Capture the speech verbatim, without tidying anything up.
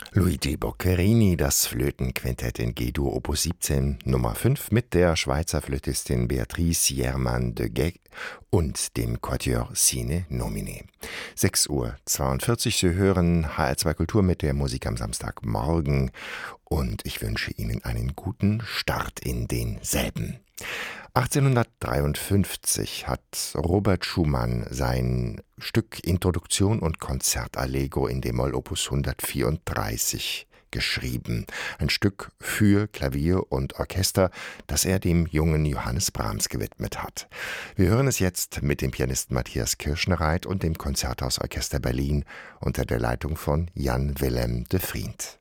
Luigi Boccherini, das Flötenquintett in G-Dur Opus siebzehn Nummer fünf mit der Schweizer Flötistin Beatrice Jerman de Gey und dem Quatuor Sine Nomine. sechs Uhr zweiundvierzig, Sie hören H R zwei Kultur mit der Musik am Samstagmorgen und ich wünsche Ihnen einen guten Start in denselben. achtzehnhundertdreiundfünfzig hat Robert Schumann sein Stück Introduktion und Konzert Allegro in d-Moll Opus hundertvierunddreißig geschrieben. Ein Stück für Klavier und Orchester, das er dem jungen Johannes Brahms gewidmet hat. Wir hören es jetzt mit dem Pianisten Matthias Kirschnereit und dem Konzerthausorchester Berlin unter der Leitung von Jan Willem de Vriend.